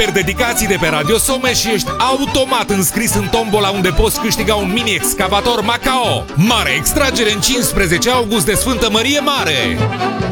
vineri dedicații de pe Radio Somes și ești automat înscris în tombola unde poți câștiga un mini-excavator Macao. Mare extragere în 15 august de Sfântă Mărie Mare!